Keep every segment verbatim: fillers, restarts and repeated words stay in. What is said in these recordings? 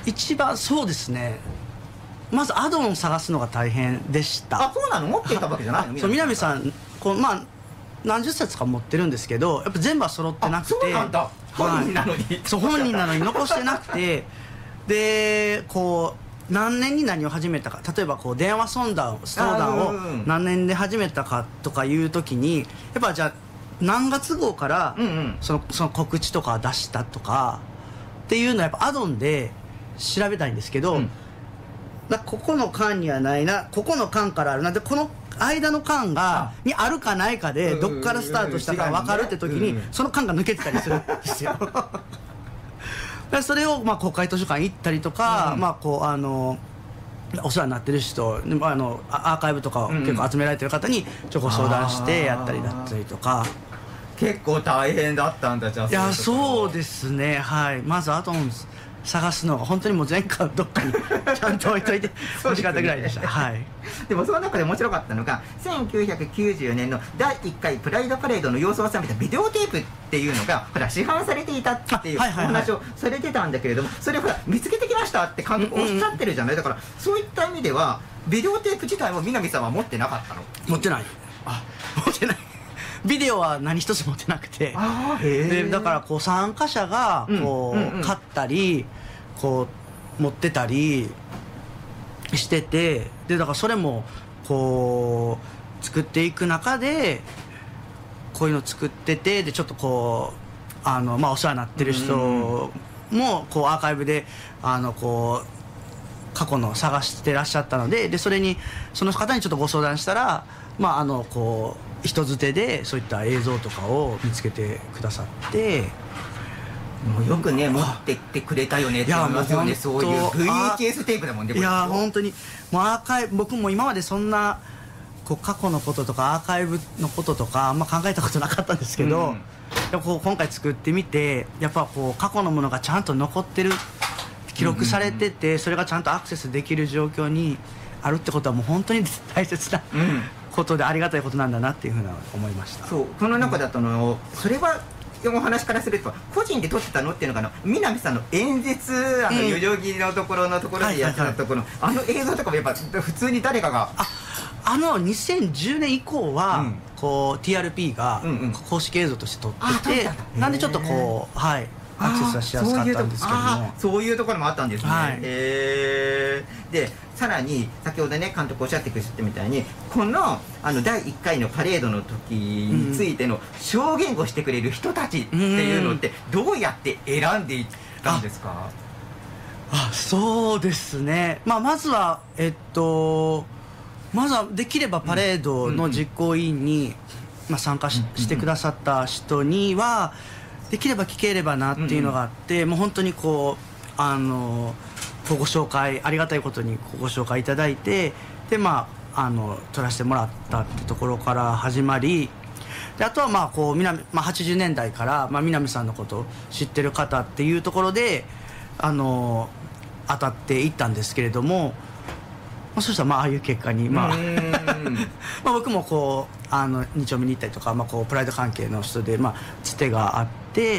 一番そうですね、まずアドンを探すのが大変でした。 あ、そうなの？持っていたわけじゃないの？ そう、南さんこう、まあ何十冊か持ってるんですけど、やっぱ全部は揃ってなくて。 そうなんだ、本人なのに、はい、 そう本人なのに残してなくてでこう何年に何を始めたか、例えばこう電話相談相談を何年で始めたかとかいう時に、やっぱじゃあ何月号からその、その告知とか出したとかっていうのはやっぱアドンで調べたいんですけど、うん、だここの間にはないな、ここの間からあるな、でこの間の間がにあるかないかでどっからスタートしたか分かるって時にその間が抜けてたりするんですよそれをまあ公開図書館行ったりとか、まあこうあのお世話になってる人、あのアーカイブとかを結構集められてる方にちょっと相談してやったりだったりとか。 結構大変だったんだ。じゃあいやそうですね、はい。まずアドン探すのが本当にもう前回どっかにちゃんと置いといて欲しかったぐらいでしたはい。 でもその中で面白かったのがせんきゅうひゃくきゅうじゅうねんのだいいっかいプライドパレードの様子を収めたビデオテープっていうのがほら市販されていたっていうお話をされてたんだけれども、それをほら見つけてきましたって監督おっしゃってるじゃない。だからそういった意味ではビデオテープ自体も南さんは持ってなかったの？ 持ってない。あ、持ってない。ビデオは何一つ持ってなくて、でだからこう参加者がこう買ったりこう持ってたりしてて、でだからそれもこう作っていく中でこういうの作ってて、でちょっとこうあのまあお世話になってる人もこうアーカイブであのこう過去の探してらっしゃったので、でそれにその方にちょっとご相談したら、まああのこう人づてでそういった映像とかを見つけてくださって、 もうよくね持ってってくれたよねって思いますよね。そういう ブイエイチエス テープだもんね。 いや本当にもうアーカイブ、僕も今までそんなこう過去のこととかアーカイブのこととかあんま考えたことなかったんですけど、うん、やこう今回作ってみてやっぱこう過去のものがちゃんと残ってる、記録されてて、それがちゃんとアクセスできる状況にあるってことはもう本当に大切な、うんことでありがたいことなんだなっていうふうな思いました。 そう、この中だとの、うん、それはお話からすると個人で撮ってたのっていうのかな、南さんの演説、あの代々木のところのところでやってたところ、あの映像とかもやっぱ普通に誰かがああのにせんじゅうねん以降は、うん、こう ティーアールピー が公式映像として撮ってて、うんうん、なんでちょっとこうはいアクセスはしやすかったんですけども、 そういうところもあったんですね。 はい、 えー、でさらに先ほどね監督おっしゃってくれたみたいにこのあのだいいっかいのパレードの時についての証言をしてくれる人たちっていうのってどうやって選んでいったんですか？ ああそうですね、まあ、まずはえっとまずはできればパレードの実行委員に、まあ、参加 し, してくださった人にはできれば聞ければなっていうのがあって、もう本当にこうあのご紹介ありがたいことにご紹介いただいて、でまああの撮らせてもらったってところから始まり、であとはまあこう南、まあ、はちじゅうねんだいから、まあ、南さんのことを知ってる方っていうところであの当たっていったんですけれども、まあ、そしたらまあああいう結果に、まあまあ僕もこうあのに丁目に行ったりとか、まあ、こうプライド関係の人で、まあ、つてがあって、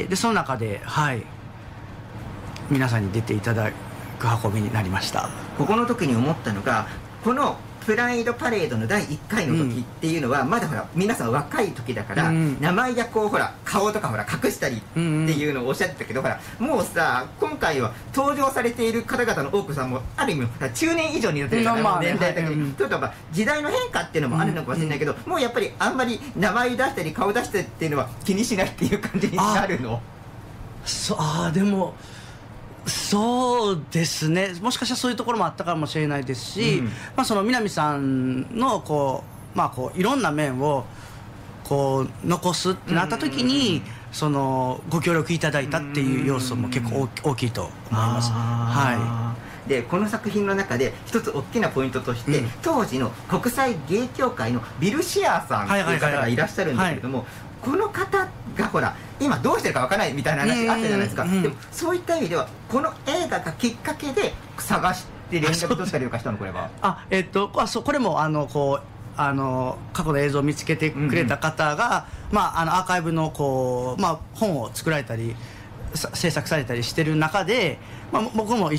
でその中で、はい、皆さんに出ていただく運びになりました。 ここの時に思ったのが、このプライドパレードのだいいっかいの時っていうのは、うん、まだほら皆さん若い時だから、うん、名前やこうほら顔とかほら隠したりっていうのをおっしゃってたけど、うんうん、ほらもうさ今回は登場されている方々の多くさんもある意味中年以上になってるから、まあ、年代的に、うん、ちょっと時代の変化っていうのもあるのかもしれないけど、うんうん、もうやっぱりあんまり名前出したり顔出してっていうのは気にしないっていう感じになるの？ そあでもそうですね、もしかしたらそういうところもあったかもしれないですし、うん、まあ、その南さんのこう、まあ、こういろんな面をこう残すってなった時に、そのご協力いただいたっていう要素も結構大きいと思います。はい、 でこの作品の中で一つ大きなポイントとして、うん、当時の国際芸協会のビル・シアーさんという方がいらっしゃるんですけれども、この方がほら今どうしてるかわからないみたいな話があったじゃないですか。でもそういった意味ではこの映画がきっかけで探して連絡取ったりとかしたの？これはあ、えっと、あそうこれもあのこうあの過去の映像を見つけてくれた方が、うんうん、まあ、あのアーカイブのこう、まあ、本を作られたり制作されたりしてる中で、まあ、僕も一